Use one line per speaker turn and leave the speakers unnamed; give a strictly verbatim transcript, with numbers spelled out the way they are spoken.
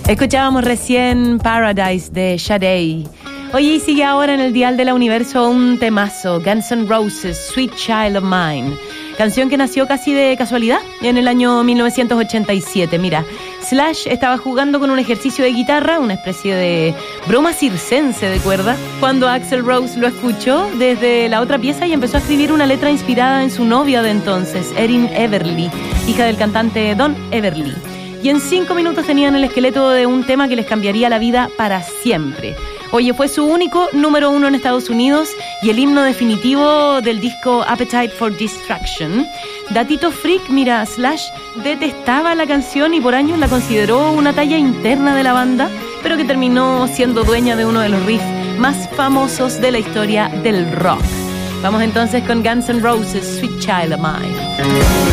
Escuchábamos recién Paradise de Sade. Oye, y sigue ahora en el dial de la Universo un temazo, Guns N' Roses, Sweet Child of Mine. Canción que nació casi de casualidad en el año mil novecientos ochenta y siete. Mira, Slash estaba jugando con un ejercicio de guitarra, una especie de broma circense de cuerda, cuando Axl Rose lo escuchó desde la otra pieza y empezó a escribir una letra inspirada en su novia de entonces, Erin Everly, hija del cantante Don Everly. Y en cinco minutos tenían el esqueleto de un tema que les cambiaría la vida para siempre. Oye, fue su único número uno en Estados Unidos y el himno definitivo del disco Appetite for Destruction. Datito freak, mira, Slash detestaba la canción y por años la consideró una talla interna de la banda, pero que terminó siendo dueña de uno de los riffs más famosos de la historia del rock. Vamos entonces con Guns N' Roses, Sweet Child of Mine.